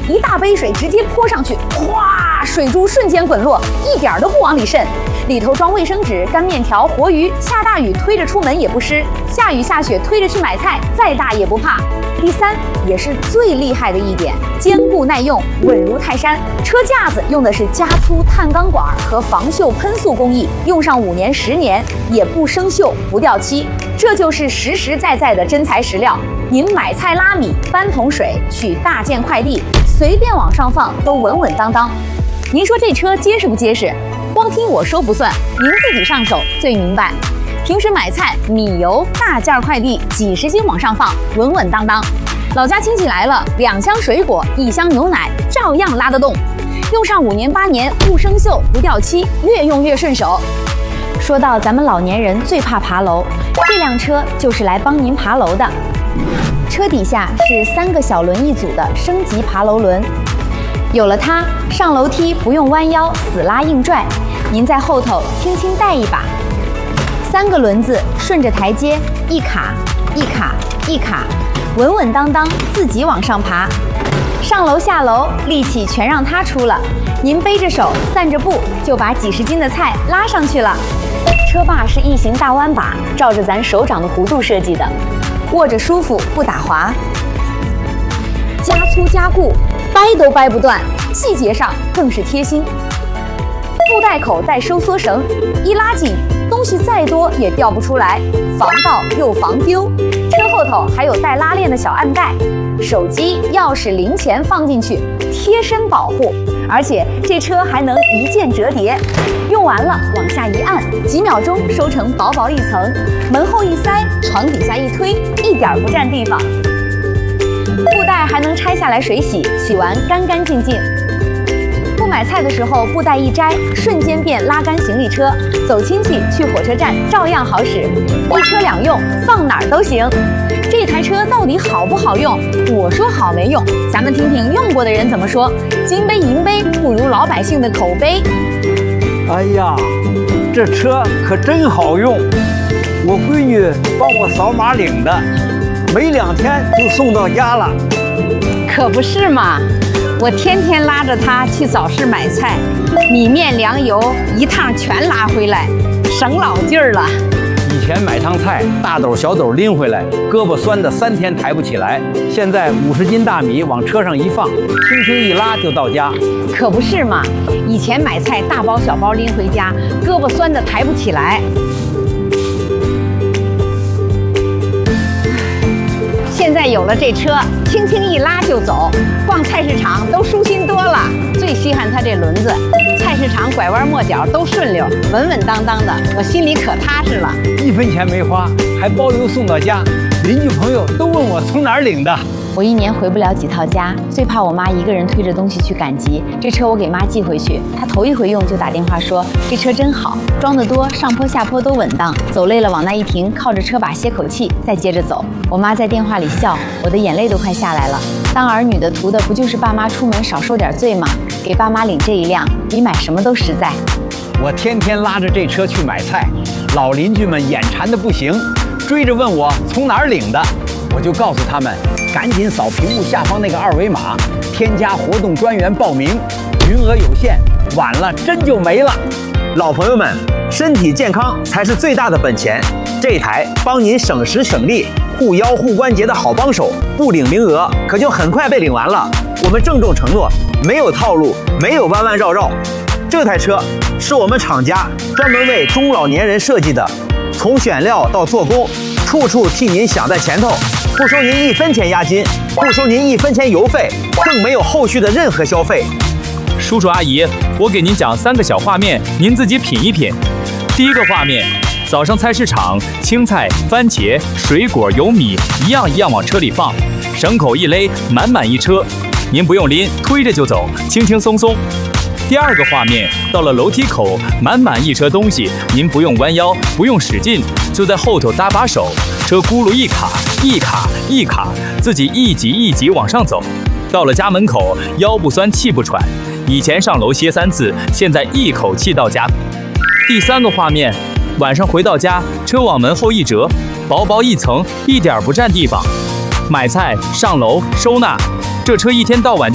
一大杯水直接泼上去，哗，水珠瞬间滚落，一点都不往里渗。里头装卫生纸、干面条、活鱼，下大雨推着出门也不湿，下雨下雪推着去买菜，再大也不怕。第三，也是最厉害的一点，坚固耐用，稳如泰山。车架子用的是加粗碳钢管和防锈喷塑工艺，用上5年10年也不生锈不掉漆，这就是实实在在的真材实料。您买菜拉米、搬桶水、取大件快递，随便往上放都稳稳当当。您说这车结实不结实？光听我说不算，您自己上手最明白。平时买菜、米油、大件快递几十斤往上放，稳稳当当。老家亲戚来了，2箱水果、1箱牛奶，照样拉得动。用上5年8年，不生锈不掉漆，越用越顺手。说到咱们老年人最怕爬楼，这辆车就是来帮您爬楼的。车底下是3个小轮一组的升级爬楼轮，有了它，上楼梯不用弯腰死拉硬拽，您在后头轻轻带一把。3个轮子顺着台阶一卡一卡一卡，稳稳当当自己往上爬。上楼下楼力气全让它出了，您背着手散着步就把几十斤的菜拉上去了。车把是异形大弯把，照着咱手掌的弧度设计的，握着舒服不打滑，加粗加固，掰都掰不断，细节上更是贴心。布袋口带收缩绳，一拉紧，东西再多也掉不出来，防盗又防丢。车后头还有带拉链的小暗袋，手机、钥匙、零钱放进去，贴身保护。而且这车还能一键折叠，用完了往下一按，几秒钟收成薄薄一层，门后一塞，床底下一推，一点不占地方。布袋还能拆下来水洗，洗完干干净净。不买菜的时候，布袋一摘，瞬间变拉杆行李车，走亲戚去火车站照样好使，一车2用，放哪儿都行。这台车到底好不好用？我说好没用，咱们听听用过的人怎么说。金杯银杯不如老百姓的口碑。 哎呀，这车可真好用，我闺女帮我扫码领的，没2天就送到家了。 可不是嘛，我天天拉着她去早市买菜，米面粮油一趟全拉回来，省老劲儿了。 以前买趟菜，大斗小斗拎回来，胳膊酸的3天抬不起来。现在50斤大米往车上一放，轻轻一拉就到家。 可不是嘛，以前买菜大包小包拎回家，胳膊酸的抬不起来。现在有了这车，轻轻一拉就走，逛菜市场都舒心多了。最稀罕它这轮子，菜市场拐弯抹角都顺溜，稳稳当当的，我心里可踏实了。 1分钱没花，还包邮送到家，邻居朋友都问我从哪儿领的。 我1年回不了几套家，最怕我妈一个人推着东西去赶集。这车我给妈寄回去，她头一回用就打电话说这车真好，装得多，上坡下坡都稳当，走累了往那一停，靠着车把歇口气，再接着走。我妈在电话里笑，我的眼泪都快下来了。当儿女的图的不就是爸妈出门少受点罪吗？给爸妈领这一辆，比买什么都实在。 我天天拉着这车去买菜，老邻居们眼馋的不行，追着问我从哪儿领的，我就告诉他们，赶紧扫屏幕下方那个2维码，添加活动专员报名，名额有限，晚了真就没了。 老朋友们，身体健康才是最大的本钱。这台帮您省时省力、护腰护关节的好帮手，不领名额可就很快被领完了。我们郑重承诺，没有套路，没有弯弯绕绕。这台车是我们厂家专门为中老年人设计的，从选料到做工，处处替您想在前头，不收您1分钱押金，不收您1分钱油费，更没有后续的任何消费。 叔叔阿姨，我给您讲3个小画面，您自己品一品。第一个画面，早上菜市场，青菜、番茄、水果、油米一样一样往车里放，绳口一勒，满满一车，您不用拎，推着就走，轻轻松松。第二个画面，到了楼梯口，满满一车东西，您不用弯腰，不用使劲，就在后头搭把手，车轱辘一卡一卡一卡，自己一级一级往上走。到了家门口，腰不酸气不喘，以前上楼歇3次，现在一口气到家。第三个画面，晚上回到家，车往门后一折，薄薄一层，一点不占地方。买菜、上楼、收纳，这车一天到晚就